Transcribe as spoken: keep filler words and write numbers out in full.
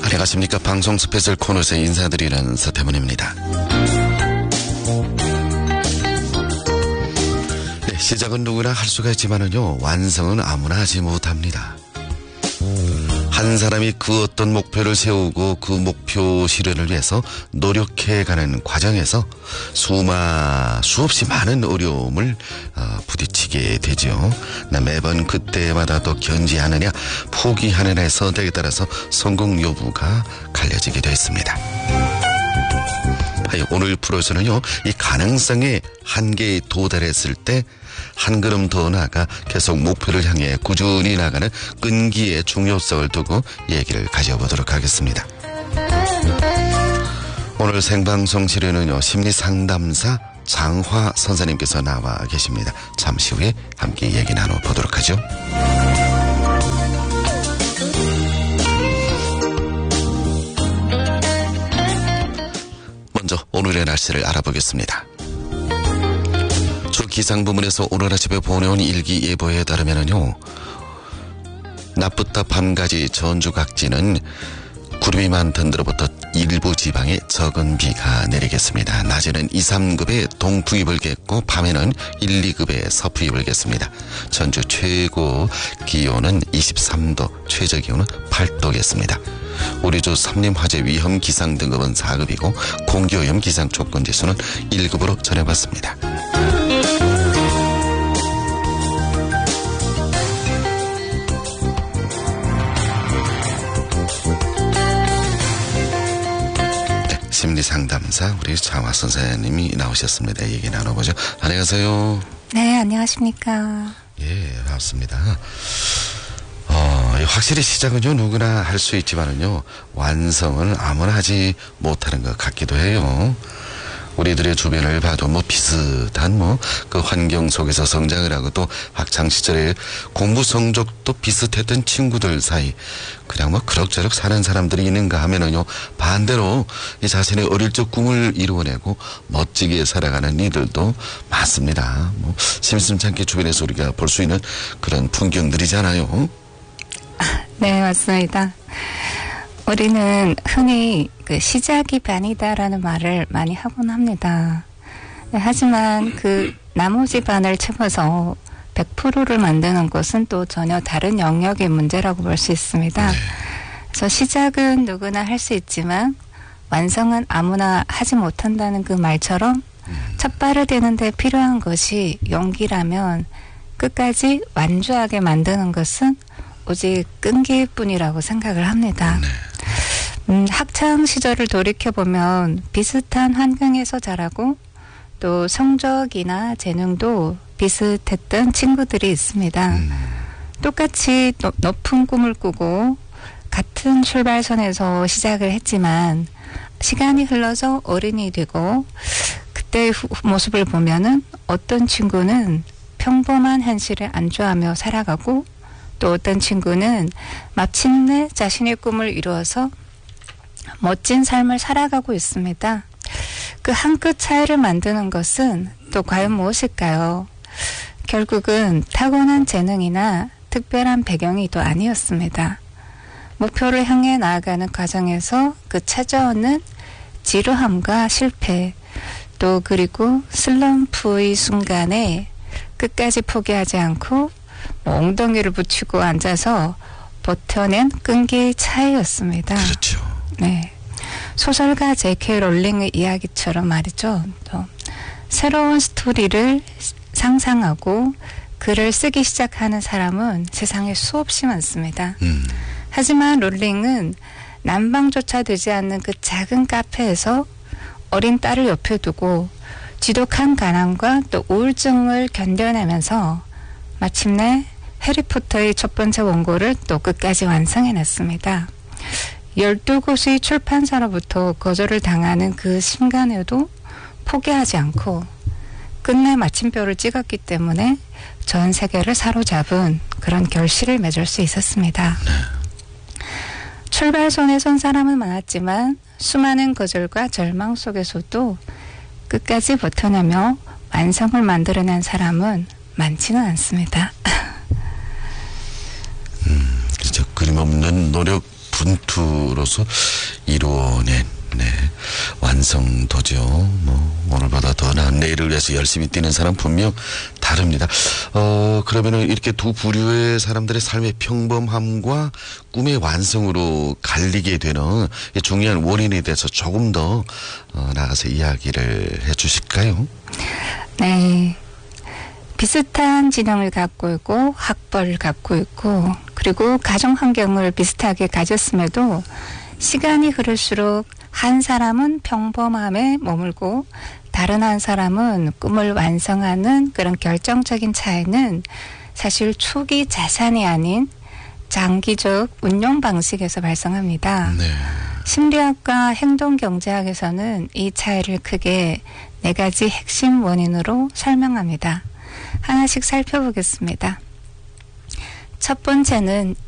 안녕하십니까. 방송 스페셜 코너에서 인사드리는 서태문입니다. 네, 시작은 누구나 할 수가 있지만은요, 완성은 아무나 하지 못합니다. 한 사람이 그 어떤 목표를 세우고 그 목표 실현을 위해서 노력해가는 과정에서 수마, 수없이 많은 어려움을 어, 부딪히게 되죠. 매번 그때마다 또 견지하느냐 포기하느냐의 선택에 따라서 성공 여부가 갈려지게 되어 있습니다. 오늘 프로에서는요, 이 가능성의 한계에 도달했을 때 한 걸음 더 나아가 계속 목표를 향해 꾸준히 나가는 끈기의 중요성을 두고 얘기를 가져보도록 하겠습니다. 오늘 생방송실에는요, 심리상담사 장화 선생님께서 나와 계십니다. 잠시 후에 함께 얘기 나눠보도록 하죠. 먼저 오늘의 날씨를 알아보겠습니다. 주 기상부문에서 오늘 아침에 보내온 일기예보에 따르면은요, 낮부터 밤까지 전주 각지는 구름이 많던 데로부터 일부 지방에 적은 비가 내리겠습니다. 낮에는 이, 삼급의 동풍이 불겠고 밤에는 일, 이급의 서풍이 불겠습니다. 전주 최고 기온은 이십삼 도, 최저 기온은 팔 도겠습니다. 우리 주 산림화재 위험 기상 등급은 사 급이고 공기오염 기상 조건 지수는 일 급으로 전해봤습니다. 심리상담사 우리 장화 선생님이 나오셨습니다. 얘기 나눠보죠. 안녕하세요. 네, 안녕하십니까. 예, 반갑습니다. 어, 확실히 시작은요, 누구나 할 수 있지만은요, 완성은 아무나 하지 못하는 것 같기도 해요. 우리들의 주변을 봐도 뭐 비슷한 뭐 그 환경 속에서 성장을 하고 또 학창 시절에 공부 성적도 비슷했던 친구들 사이 그냥 뭐 그럭저럭 사는 사람들이 있는가 하면은요, 반대로 이 자신의 어릴 적 꿈을 이루어내고 멋지게 살아가는 이들도 많습니다. 뭐 심심찮게 주변에서 우리가 볼 수 있는 그런 풍경들이잖아요. 네, 맞습니다. 우리는 흔히 그 시작이 반이다라는 말을 많이 하곤 합니다. 네, 하지만 그 나머지 반을 채워서 백 퍼센트를 만드는 것은 또 전혀 다른 영역의 문제라고 볼 수 있습니다. 네. 그래서 시작은 누구나 할 수 있지만 완성은 아무나 하지 못한다는 그 말처럼 음. 첫 발을 떼는 데 필요한 것이 용기라면 끝까지 완주하게 만드는 것은 오직 끈기일 뿐이라고 생각을 합니다. 네. 음, 학창 시절을 돌이켜보면 비슷한 환경에서 자라고 또 성적이나 재능도 비슷했던 친구들이 있습니다. 음. 똑같이 노, 높은 꿈을 꾸고 같은 출발선에서 시작을 했지만 시간이 흘러서 어른이 되고 그때의 후, 모습을 보면은 어떤 친구는 평범한 현실을 안주하며 살아가고 또 어떤 친구는 마침내 자신의 꿈을 이루어서 멋진 삶을 살아가고 있습니다. 그 한 끗 차이를 만드는 것은 또 과연 무엇일까요? 결국은 타고난 재능이나 특별한 배경이 또 아니었습니다. 목표를 향해 나아가는 과정에서 그 찾아오는 지루함과 실패, 또 그리고 슬럼프의 순간에 끝까지 포기하지 않고 엉덩이를 붙이고 앉아서 버텨낸 끈기의 차이였습니다. 그렇죠. 네, 소설가 제이케이 롤링의 이야기처럼 말이죠. 또 새로운 스토리를 상상하고 글을 쓰기 시작하는 사람은 세상에 수없이 많습니다. 음. 하지만 롤링은 난방조차 되지 않는 그 작은 카페에서 어린 딸을 옆에 두고 지독한 가난과 또 우울증을 견뎌내면서 마침내 해리포터의 첫 번째 원고를 또 끝까지 완성해냈습니다. 열두 곳의 출판사로부터 거절을 당하는 그 순간에도 포기하지 않고 끝내 마침표를 찍었기 때문에 전 세계를 사로잡은 그런 결실을 맺을 수 있었습니다. 출발선에 선 사람은 많았지만 수많은 거절과 절망 속에서도 끝까지 버텨내며 완성을 만들어낸 사람은 많지는 않습니다. 음, 그렇죠. 끊임없는 노력 분투로서 이루어낸 네, 완성도죠. 뭐 오늘보다 더 나은 내일을 위해서 열심히 뛰는 사람 분명 다릅니다. 어 그러면은 이렇게 두 부류의 사람들의 삶의 평범함과 꿈의 완성으로 갈리게 되는 중요한 원인에 대해서 조금 더 어, 나가서 이야기를 해주실까요? 네. 비슷한 지능을 갖고 있고 학벌을 갖고 있고 그리고 가정 환경을 비슷하게 가졌음에도 시간이 흐를수록 한 사람은 평범함에 머물고 다른 한 사람은 꿈을 완성하는 그런 결정적인 차이는 사실 초기 자산이 아닌 장기적 운용 방식에서 발생합니다. 네. 심리학과 행동경제학에서는 이 차이를 크게 네 가지 핵심 원인으로 설명합니다. 하나씩 살펴보겠습니다. 첫 번째는